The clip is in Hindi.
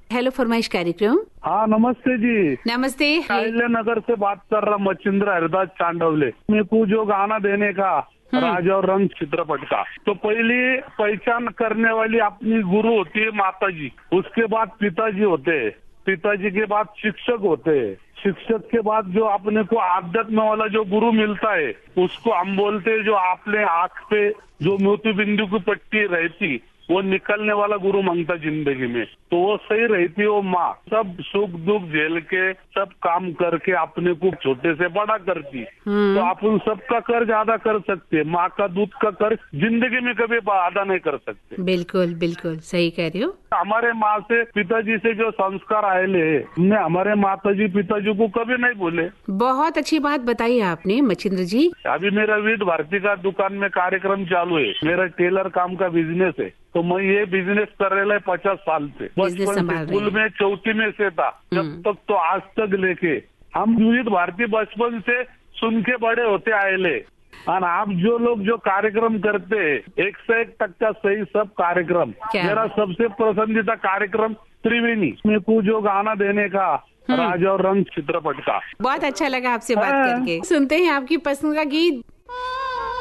हेलो फरमाइश कार्यक्रम। हाँ नमस्ते जी। नमस्ते। अहिल्या नगर से बात कर रहा मच्छिंद्र हरिदास चांडवले। मेरे को जो गाना देने का राज और रंग चित्रपट का, तो पहली पहचान करने वाली अपनी गुरु होती है माता जी, उसके बाद पिताजी होते हैं, पिताजी के बाद शिक्षक होते हैं, शिक्षक के बाद जो अपने को आध्यात्म वाला जो गुरु मिलता है उसको हम बोलते हैं, जो आपने आंख पे जो मोती बिंदु की पट्टी रहती वो निकलने वाला गुरु मांगता जिंदगी में, तो वो सही रहती वो माँ। सब सुख दुख झेल के सब काम करके अपने को छोटे से बड़ा करती, तो अपन सबका कर्ज अदा कर सकते, माँ का दूध का कर्ज जिंदगी में कभी अदा नहीं कर सकते। बिल्कुल बिल्कुल सही कह रहे हो। हमारे माँ से पिताजी से जो संस्कार आए हमने हमारे माताजी पिताजी को कभी नहीं भूले। बहुत अच्छी बात बताई आपने मच्छिंद्र जी। अभी मेरा विद भारती का दुकान में कार्यक्रम चालू है, मेरा टेलर काम का बिजनेस है, तो मैं ये बिजनेस कर रहा है 50 साल से। बचपन से स्कूल में चौथी में से था जब तक तो आज तक लेके हम विद भारती बचपन से सुन के बड़े होते आए। और आप जो लोग जो कार्यक्रम करते हैं 101% सही सब कार्यक्रम। मेरा सबसे पसंदीदा कार्यक्रम त्रिवेणी। मेरे को जो गाना देने का राज और रंग चित्रपट का। बहुत अच्छा लगा आपसे बात करके। सुनते हैं आपकी पसंद का गीत